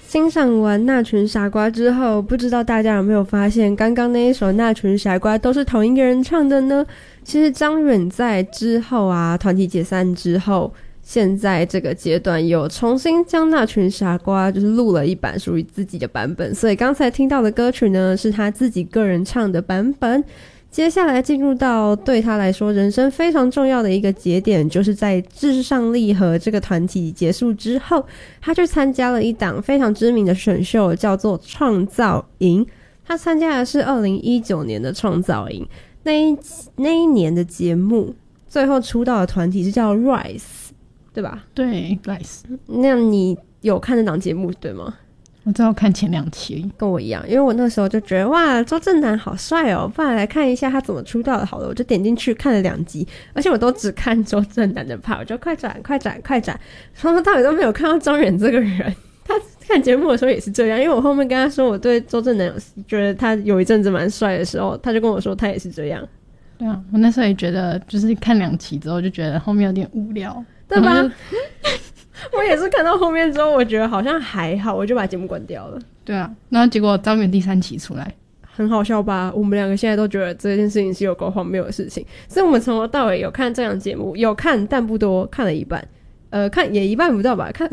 欣赏完那群傻瓜之后，不知道大家有没有发现，刚刚那一首那群傻瓜都是同一个人唱的呢？其实张远在之后啊，团体解散之后，现在这个阶段有重新将那群傻瓜就是录了一版属于自己的版本，所以刚才听到的歌曲呢是他自己个人唱的版本。接下来进入到对他来说人生非常重要的一个节点，就是在至上励合这个团体结束之后，他去参加了一档非常知名的选秀，叫做创造营。他参加的是2019年的创造营，那一年的节目最后出道的团体是叫 Rise， 对吧？ 对 Rise。 那你有看那档节目对吗？ 我只有看前2期， 跟我一样，因为我那时候就觉得哇，周震南好帅哦，不然来看一下他怎么出道的好了。我就点进去看了2集，而且我都只看周震南的 part， 我就快转，从头到尾都没有看到张远这个人。他看节目的时候也是这样，因为我后面跟他说我对周震南觉得他有一阵子蛮帅的时候，他就跟我说他也是这样。 对啊，我那时候也觉得，就是看2期之后就觉得后面有点无聊， 对吧？我也是看到后面之后，我觉得好像还好，我就把节目关掉了。 对啊，然后结果张远第3期出来， 很好笑吧？我们2个现在都觉得这件事情是有够荒谬的事情，所以我们从头到尾有看这档节目，有看但不多，看了一半，看也一半不到吧，看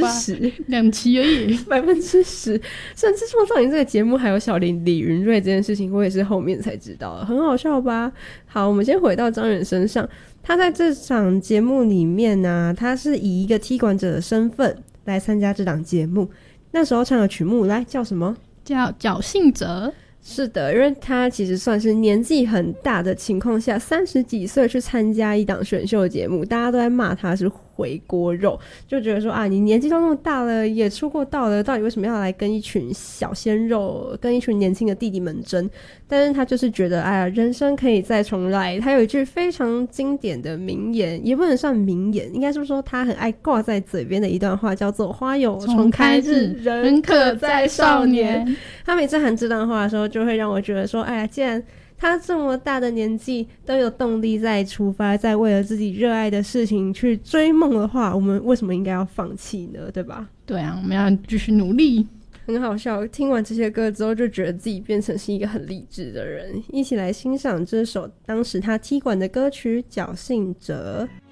10%，2 期而已 10%，甚至创造营这个节目还有小林李云瑞这件事情，我也是后面才知道的，很好笑吧？好，我们先回到张远身上，他在这场节目里面呢，他是以一个踢馆者的身份来参加这档节目。那时候唱的曲目来叫什么？ 叫侥幸者。 是的，因为他其实算是年纪很大的情况下，30几岁去参加一档选秀节目，大家都在骂他是回锅肉，就觉得说啊，你年纪都那么大了，也出过道了，到底为什么要来跟一群小鲜肉，跟一群年轻的弟弟们争？但是他就是觉得，哎呀，人生可以再重来。他有一句非常经典的名言，也不能算名言，应该是说他很爱挂在嘴边的一段话，叫做"花有重开日，人可再少年"。他每次喊这段话的时候，就会让我觉得说，哎呀，既然他这么大的年纪都有动力在出发，在为了自己热爱的事情去追梦的话，我们为什么应该要放弃呢？对吧？ 对啊，我们要继续努力。 很好笑，听完这些歌之后就觉得自己变成是一个很励志的人。一起来欣赏这首当时他踢馆的歌曲《侥幸者》。